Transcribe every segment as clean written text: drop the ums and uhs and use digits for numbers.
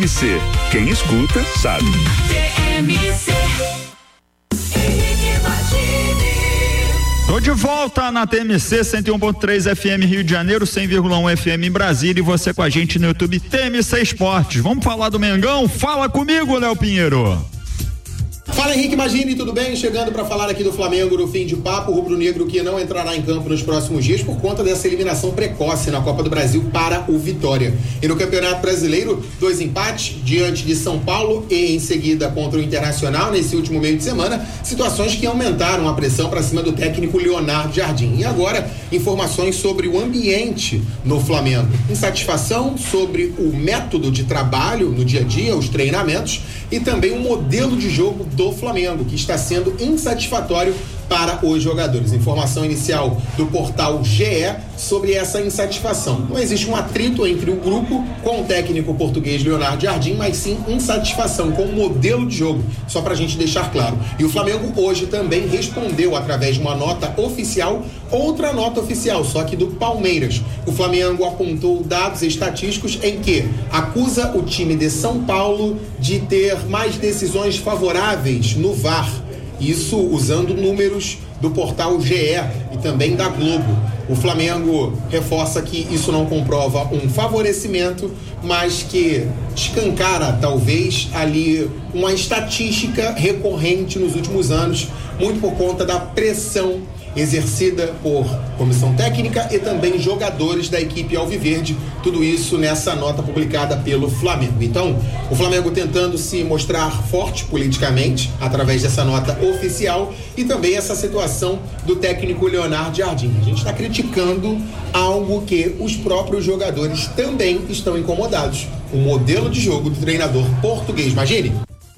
TMC. Quem escuta, sabe. TMC. Tô de volta na TMC 101.3 FM Rio de Janeiro, 100,1 FM em Brasília e você com a gente no YouTube TMC Esportes. Vamos falar do Mengão? Fala comigo, Léo Pinheiro. Fala, Henrique Magini, tudo bem? Chegando para falar aqui do Flamengo no fim de papo, o rubro-negro que não entrará em campo nos próximos dias por conta dessa eliminação precoce na Copa do Brasil para o Vitória. E no Campeonato Brasileiro, 2 empates diante de São Paulo e em seguida contra o Internacional nesse último meio de semana, situações que aumentaram a pressão para cima do técnico Leonardo Jardim. E agora, informações sobre o ambiente no Flamengo. Insatisfação sobre o método de trabalho no dia a dia, os treinamentos e também o modelo de jogo do Flamengo, que está sendo insatisfatório para os jogadores. Informação inicial do portal GE sobre essa insatisfação. Não existe um atrito entre o grupo com o técnico português Leonardo Jardim, mas sim insatisfação com o modelo de jogo, só para a gente deixar claro. E o Flamengo hoje também respondeu através de uma nota oficial, outra nota oficial, só que do Palmeiras. O Flamengo apontou dados estatísticos em que acusa o time de São Paulo de ter mais decisões favoráveis no VAR. Isso usando números do portal GE e também da Globo. O Flamengo reforça que isso não comprova um favorecimento, mas que escancara talvez ali uma estatística recorrente nos últimos anos, muito por conta da pressão exercida por comissão técnica e também jogadores da equipe alviverde, tudo isso nessa nota publicada pelo Flamengo. Então, o Flamengo tentando se mostrar forte politicamente através dessa nota oficial e também essa situação do técnico Leonardo Jardim. A gente está criticando algo que os próprios jogadores também estão incomodados, o modelo de jogo do treinador português. Imagine.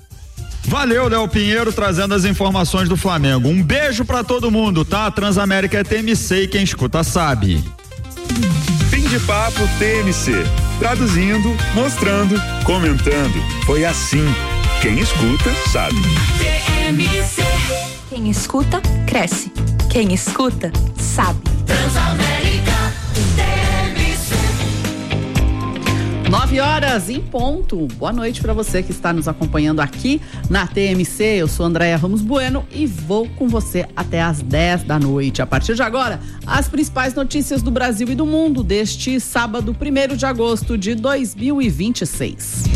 Valeu, Léo Pinheiro, trazendo as informações do Flamengo. Um beijo pra todo mundo, tá? Transamérica é TMC e quem escuta sabe. Fim de papo TMC. Traduzindo, mostrando, comentando. Foi assim. Quem escuta, sabe. TMC. Quem escuta, cresce. Quem escuta, sabe. Transamérica. 9h em ponto. Boa noite para você que está nos acompanhando aqui na TMC. Eu sou Andréia Ramos Bueno e vou com você até às 10 da noite. A partir de agora, as principais notícias do Brasil e do mundo deste sábado, 1º de agosto de 2026.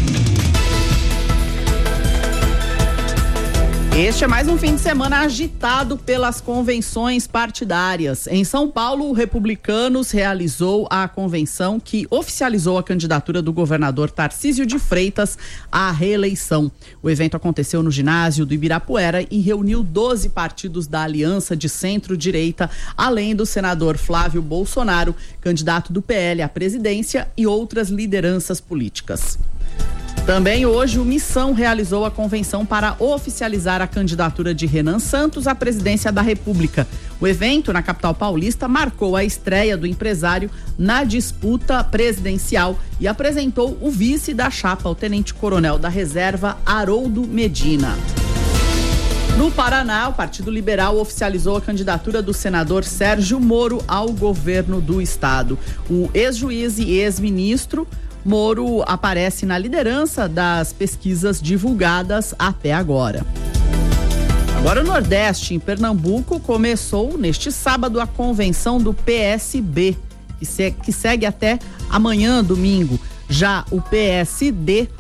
Este é mais um fim de semana agitado pelas convenções partidárias. Em São Paulo, o Republicanos realizou a convenção que oficializou a candidatura do governador Tarcísio de Freitas à reeleição. O evento aconteceu no ginásio do Ibirapuera e reuniu 12 partidos da Aliança de Centro-Direita, além do senador Flávio Bolsonaro, candidato do PL à presidência, e outras lideranças políticas. Também hoje o Missão realizou a convenção para oficializar a candidatura de Renan Santos à presidência da República. O evento na capital paulista marcou a estreia do empresário na disputa presidencial e apresentou o vice da chapa, o tenente-coronel da reserva, Haroldo Medina. No Paraná, o Partido Liberal oficializou a candidatura do senador Sérgio Moro ao governo do estado. O ex-juiz e ex-ministro Moro aparece na liderança das pesquisas divulgadas até agora. Agora, o Nordeste, em Pernambuco, começou neste sábado a convenção do PSB, que segue até amanhã, domingo. Já o PSD